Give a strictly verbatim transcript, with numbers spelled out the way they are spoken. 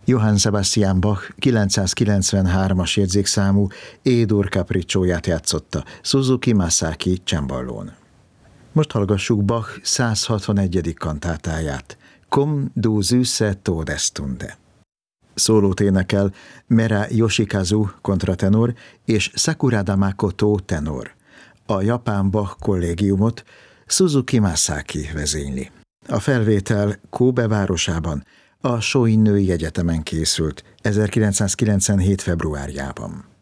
Johann Sebastian Bach kilencszázkilencvenhármas jegyzékszámú E-dur capriccióját játszotta Suzuki Masaki cemballón. Most hallgassuk Bach száz hatvanegyedik kantátáját, Komm du süße Todesstunde. Szólót énekel Mera Yoshikazu kontratenor és Sakurada Makoto tenor. A japán Bach kollégiumot Suzuki Masaki vezényli. A felvétel Kobe városában, a Shoin Női Egyetemen készült ezerkilencszázkilencvenhét februárjában.